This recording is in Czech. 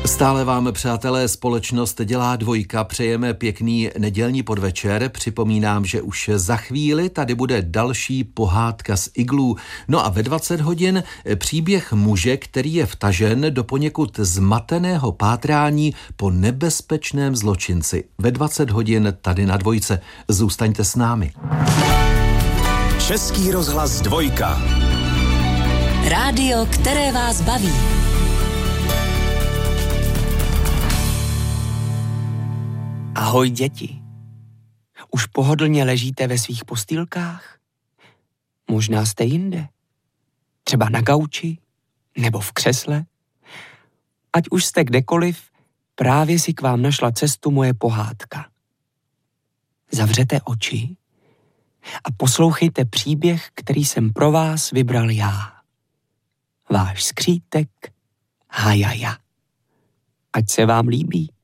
Stále vám, přátelé, společnost dělá dvojka. Přejeme pěkný nedělní podvečer. Připomínám, že už za chvíli tady bude další pohádka z iglů. No a ve 20 hodin příběh muže, který je vtažen do poněkud zmateného pátrání po nebezpečném zločinci. Ve 20 hodin tady na dvojce. Zůstaňte s námi. Český rozhlas dvojka. Rádio, které vás baví. Ahoj děti. Už pohodlně ležíte ve svých postýlkách? Možná jste jinde. Třeba na gauči nebo v křesle. Ať už jste kdekoliv, právě si k vám našla cestu moje pohádka. Zavřete oči a poslouchejte příběh, který jsem pro vás vybral já. Váš skřítek Hajaja. Ať se vám líbí.